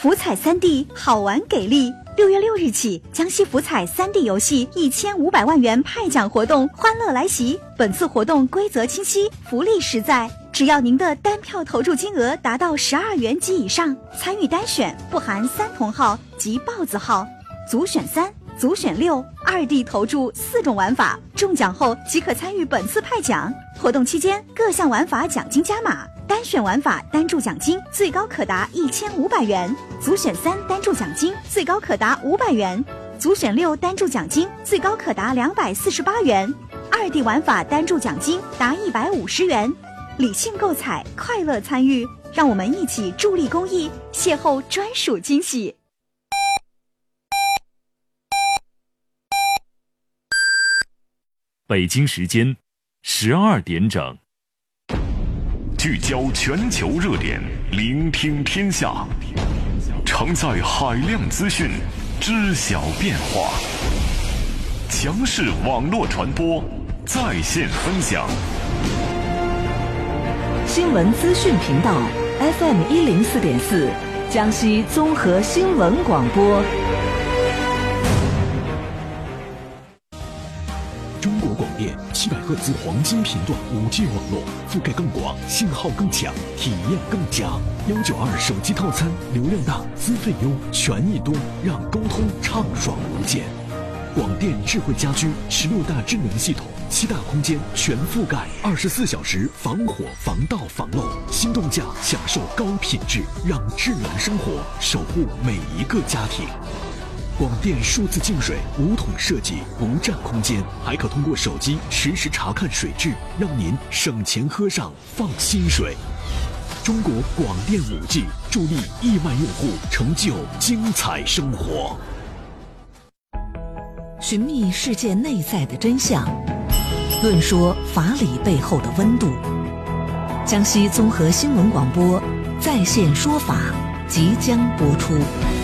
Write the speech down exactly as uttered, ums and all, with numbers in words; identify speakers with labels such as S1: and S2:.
S1: 福彩三 D 好玩给力！六月六日起，江西福彩三 D 游戏一千五百万元派奖活动欢乐来袭。本次活动规则清晰，福利实在。只要您的单票投注金额达到十二元及以上，参与单选不含三同号及豹子号，组选三、组选六、二 D 投注四种玩法，中奖后即可参与本次派奖。活动期间，各项玩法奖金加码。单选玩法单注奖金最高可达一千五百元，组选三单注奖金最高可达五百元，组选六单注奖金最高可达两百四十八元，二 D 玩法单注奖金达一百五十元。理性购彩，快乐参与，让我们一起助力公益，邂逅专属惊喜。
S2: 北京时间十二点整。
S3: 聚焦全球热点，聆听天下，承载海量资讯，知晓变化。强势网络传播，在线分享。
S4: 新闻资讯频道 F M 一零四点四，江西综合新闻广播。
S5: 中国广电七百赫兹黄金频段 五 G 网络，覆盖更广，信号更强，体验更佳。一九二手机套餐，流量大，资费优，权益多，让沟通畅爽无间。广电智慧家居，十六大智能系统，七大空间全覆盖，二十四小时防火、防盗、防漏。心动价，享受高品质，让智能生活守护每一个家庭。广电数字净水无桶设计，不占空间，还可通过手机实时查看水质，让您省钱喝上放心水。中国广电 五 G 助力亿万用户成就精彩生活。
S4: 寻觅世界内在的真相，论说法理背后的温度。江西综合新闻广播在线说法即将播出。